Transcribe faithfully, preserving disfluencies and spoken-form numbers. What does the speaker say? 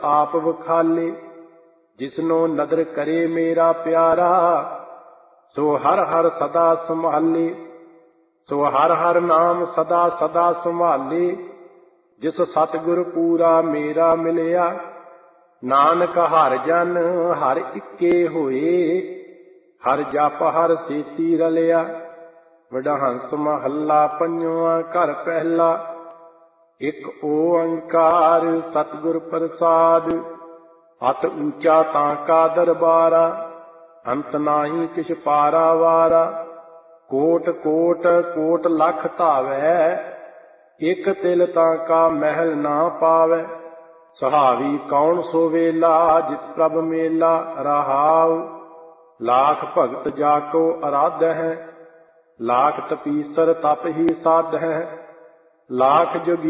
आप वखाले। जिसनो नदर करे मेरा प्यारा, सो हर हर सदा संभाले। सो हर हर नाम सदा सदा संभाले। जिस सतगुर पूरा मेरा मिलिया, नानक हर जन हर इक्के होए। हर जप हर सेती रलिया। वडहंस महला पंजवा घर पहला। एक ओंकार सतगुर प्रसाद। अत ऊंचा ताका दरबारा, अंत नाही किछ पारा वारा। कोट कोट कोट लख धावै, एक तिल ताका महल ना पावै। सुहावी कौन सो वेला, जित प्रभ मेला रहाउ। लाख भगत जाको आराध है, लाख तपीसर तप ही साध है। लाख जोगी